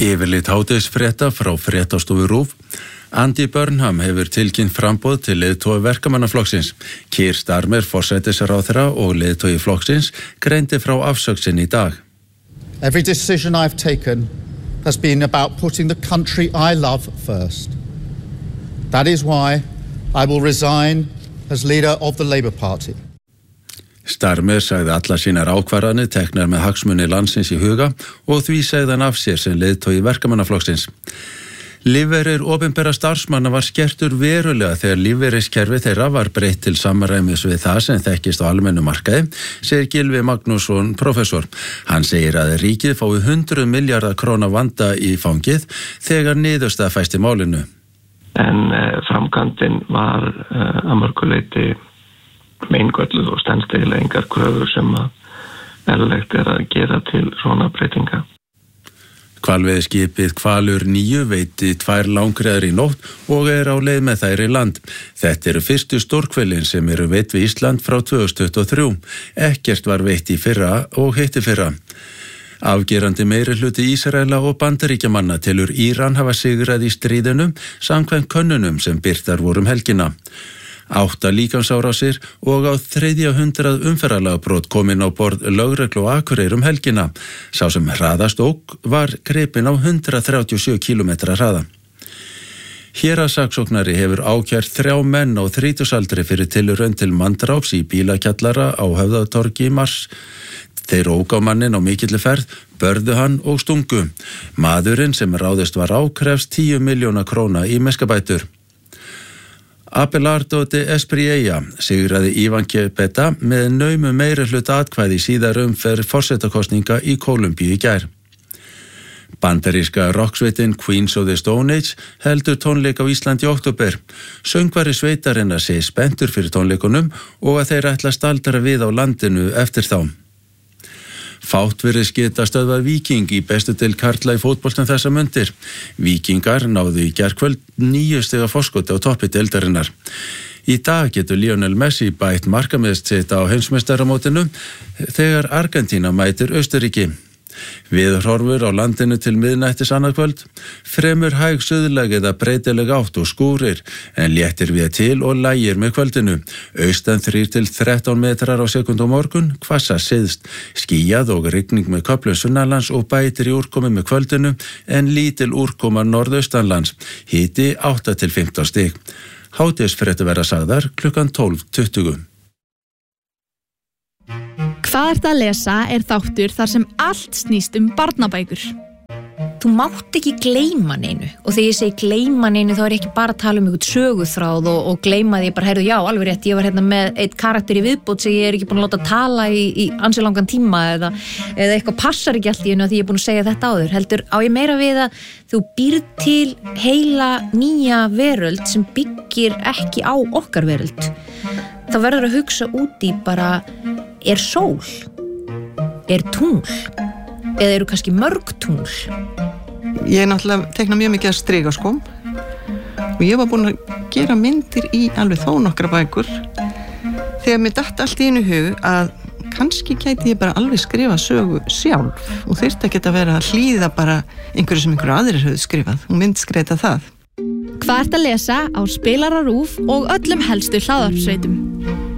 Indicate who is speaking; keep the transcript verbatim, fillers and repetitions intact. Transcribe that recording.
Speaker 1: Yfirlit hádegisfrétta frá fréttastofu RÚV. Andy Burnham hefur tilkynnt framboð til leiðtoga verkamannaflokksins. Keir Starmer, forsætisráðherra og leiðtogi flokksins, greindi frá afsögn sinni í dag.
Speaker 2: Every decision I've taken has been about putting the country I love first. That is why I will resign as leader of the Labour Party.
Speaker 1: Starmer sagði alla sínar ákvarðanir teknar með hagsmuni landsins í huga og því sagði hann af sér sem leiðtogi verkamannaflokksins. Lífeyrir opinbera starfsmanna var skertur verulega þegar lífeyriskerfi þeirra var breytt til samræmis við það sem þekkist á almennu markaði, segir Gylfi Magnússon, professor. Hann segir að ríkið fái hundruð milljarða króna vanda í fangið þegar niðurstaða fæst í málinu.
Speaker 3: En uh, framkvæmdin var uh, að mörgu leyti meingölluð og stenst eiginlega engar kröfur sem að eðlilegt er að gera til svona breytinga.
Speaker 1: Hvalveiðiskipið Hvalur níu veiti tvær langreiðar í nótt og er á leið með þær í land. Þetta eru fyrstu stórhvelin sem eru veitt við Ísland frá tvö þúsund tuttugu og þrjú. Ekkert var veitt í fyrra og hitti fyrra. Afgerandi meirihluti Ísraela og Bandaríkjamanna telur Íran hafa sigrað í stríðinu samkvæmt könnunum sem birtar voru um helgina. Átta líkamsárásir og á þriðja hundrað umferðarlagabrot komin á borð lögreglu og Akureyri um helgina. Sá sem hraðast ók var gripinn á hundrað þrjátíu og sjö kílómetra hraða. Héraðssaksóknari hefur ákært þrjá menn á þrítugsaldri fyrir tilraun til manndráps í bílakjallara á Höfðatorgi í mars. Þeir óku á mannin á mikilli ferð, börðu hann og stungu. Maðurinn sem ráðist var á krefst tíu milljóna króna í miskabætur. Abelardo de Espriella sigraði Ivan Cepeda með naumu meirihluta atkvæði síðar umferð forsetakosninga í Kólumbíu í gær. Bandaríska rocksveitin Queens of the Stone Age heldur tónleik á Íslandi í október. Söngvari sveitarinnar segir spenntur fyrir tónleikunum og að þeir ætla að staldra við á landinu eftir þá. Fátt virðist geta stöðvað Víking í bestu deild karla í fótbolta þessa mundir. Víkingar náðu í gærkvöld níu stiga forskoti á toppi deildarinnar. Í dag getur Lionel Messi bætt markamest sitt á heimsmeistaramótinu þegar Argentína mætir Austurríki. Veðurhorfur á landinu til miðnættis annað kvöld, fremur hæg suðlæg eða breytileg átt og skúrir, en léttir við til og lægir með kvöldinu. Austan þrír til þrettán metrar á sekúndu á morgun, hvassa syðst, skýjað og rigning með köflum sunnanlands og bætir í úrkomi með kvöldinu, en lítil úrkoma norðaustanlands, hiti átta til fimmtán stig. Hádegisfréttir verða sagðar klukkan tólf tuttugu.
Speaker 4: Hvað ert að lesa er þáttur þar sem allt snýst um barnabækur.
Speaker 5: Þú mátt ekki gleyma neinu og þegar ég segi gleyma neinu þá er ég ekki bara að tala um einhvern söguþráð og, og gleyma því bara, heyrðu, já, alveg rétt, ég var hérna með eitt karakter í viðbót sem ég er ekki búin að láta tala í, í ansi langan tíma eða, eða eitthvað passar ekki allt í einu að því ég er búin að segja þetta áður. Heldur á ég meira við að þú býrð til heila nýja veröld sem byggir ekki á okkar veröld. Þá verður að hugsa út í bara, er sól? Er tungl? Eða eru kannski mörg tungl?
Speaker 6: Ég er náttúrulega tekna mjög mikið að striga sko og ég var búin að gera myndir í alveg þó nokkra bækur þegar mér datt allt í einu hug að kannski gæti ég bara alveg skrifa sögu sjálf og þyrfti ekki að vera að hlýða bara einhverju sem einhverju aðrir höfðu skrifað og myndskreita það.
Speaker 4: Hvað ert að lesa á Spilara RÚV og öllum helstu hlaðvarpsveitum?